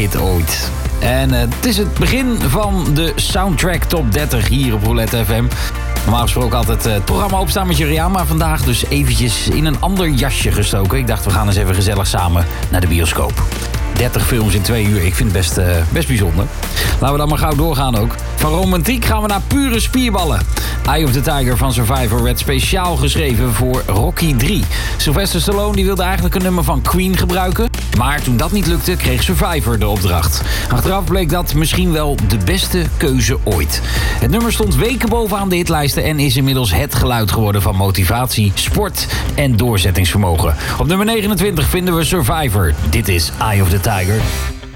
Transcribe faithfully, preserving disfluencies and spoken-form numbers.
hit ooit. En uh, het is het begin van de Soundtrack Top dertig hier op Roulette F M. Normaal gesproken altijd uh, het programma opstaan met Juriaan, maar vandaag dus eventjes in een ander jasje gestoken. Ik dacht, we gaan eens even gezellig samen naar de bioscoop. dertig films in twee uur, ik vind het best, uh, best bijzonder. Laten we dan maar gauw doorgaan ook. Van romantiek gaan we naar pure spierballen. Eye of the Tiger van Survivor werd speciaal geschreven voor Rocky drie. Sylvester Stallone die wilde eigenlijk een nummer van Queen gebruiken. Maar toen dat niet lukte, kreeg Survivor de opdracht. Achteraf bleek dat misschien wel de beste keuze ooit. Het nummer stond weken bovenaan de hitlijsten en is inmiddels het geluid geworden van motivatie, sport en doorzettingsvermogen. Op nummer negenentwintig vinden we Survivor. Dit is Eye of the Tiger.